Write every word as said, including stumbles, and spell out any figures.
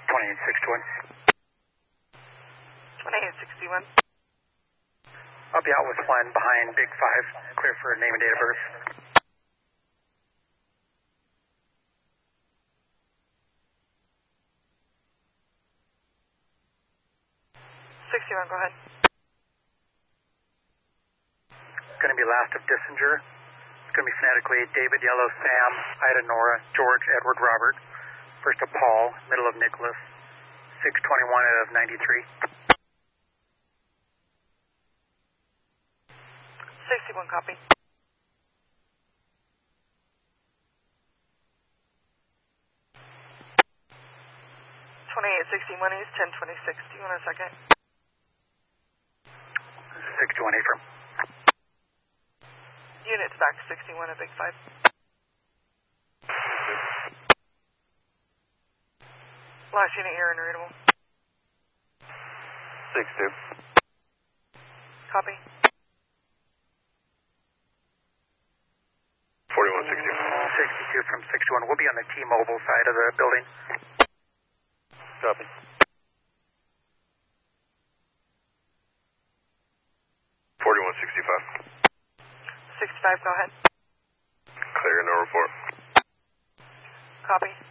twenty-eight sixty-one. twenty-eight sixty-one. I'll be out with one behind Big Five, clear for name and date of birth. sixty-one, go ahead. Going to be last of Dissinger. It's going to be phonetically David, Yellow, Sam, Ida, Nora, George, Edward, Robert. First of Paul, middle of Nicholas. six twenty-one out of ninety-three. sixty-one, copy. twenty-eight sixty-one East, ten twenty-six. Do you want a second? sixty-one Affirm. Units back sixty-one at Big Five. Last unit here, unreadable. six two. Copy. forty-one sixty-one. sixty-two from sixty-one. We'll be on the T-Mobile side of the building. Copy. forty-one sixty-five. sixty-five, go ahead. Clear, no report. Copy.